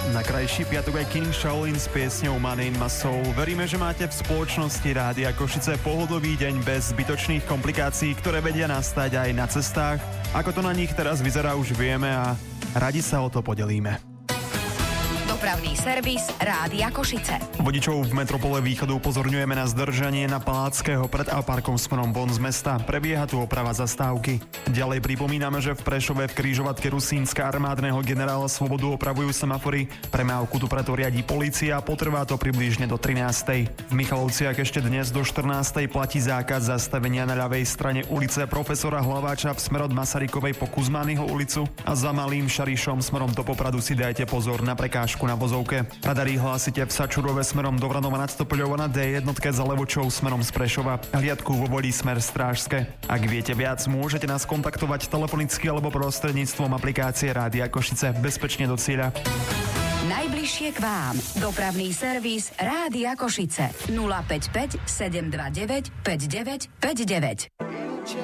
Na krajší piatok aj King Shaolin s piesňou Money in my Soul. Veríme, že máte v spoločnosti Rádia Košice pohodový deň bez zbytočných komplikácií, ktoré vedia nastať aj na cestách. Ako to na nich teraz vyzerá, už vieme a radi sa o to podelíme. Dopravný servis Rádia Košice. Vodičov v metropole Východu upozorňujeme na zdržanie na Paláckého pred A-parkom smerom von z mesta. Prebieha tu oprava zastávky. Ďalej pripomíname, že v Prešove v križovatke Rusínska armádneho generála Slobodu opravujú semafory. Premávku tu preto riadí polícia a potrvá to približne do 13. V Michalovciach ešte dnes do 14. platí zákaz zastavenia na ľavej strane ulice Profesora Hlaváča v smer od Masarykovej po Kuzmányho ulicu a za Malým Šarišom smerom do Popradu si dajte pozor na prekážku na vozovke. Radari hlásite v Sačurove smerom do Vranova nad Stopoľov na D1 za Levočou smerom z Prešova. Hliadku vo Volí smer Strážske. Ak viete viac, môžete nás kontaktovať telefonicky alebo prostredníctvom aplikácie Rádia Košice bezpečne do cieľa. Najbližšie k vám. Dopravný servis Rádia Košice. 055 729 5959.